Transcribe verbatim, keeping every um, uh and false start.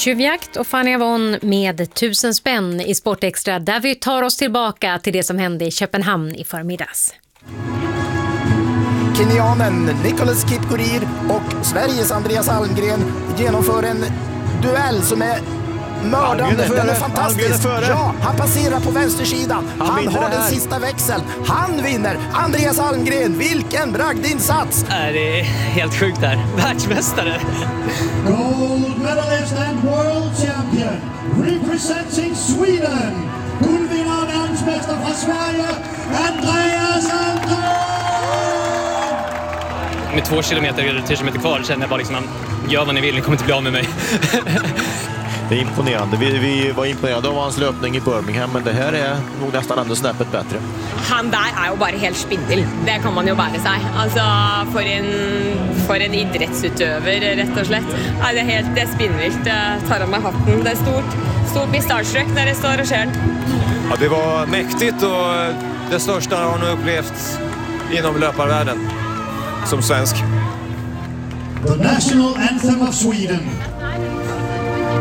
Tjuvjakt och Fanny Avon med tusen spänn i Sportextra, där vi tar oss tillbaka till det som hände i Köpenhamn i förmiddags. Kenyanen Nicholas Kipkorir och Sveriges Andreas Almgren genomför en duell som är mördande för det är fantastiskt. Ja, han passerar på vänstersidan. Han, han har den sista växeln. Han vinner. Andreas Almgren, vilken bragdinsats! Det är helt sjukt här. Världsmästare. Gold medalist and world champion representing Sweden. Guldvinnare och världsmästare från Sverige, Andreas Almgren. Med två kilometer eller tre kilometer kvar känner jag bara liksom, gör vad ni vill, ni kommer inte bli av med mig. Det är imponerande. Vi, vi var imponerade av hans löpning i Birmingham, men det här är nog nästan ändå snäppet bättre. Han där är ju bara helt spindel. Det kan man ju bära sig. Alltså för en för en idrottsutövare rätt och slett. Ja, det är helt det är spinnvilt. Jag tar av mig hatten. Det är stort stort bistardstryck när det står och sker. Ja, det var mäktigt och det största har hon upplevt inom löparvärlden som svensk. The national anthem of Sweden.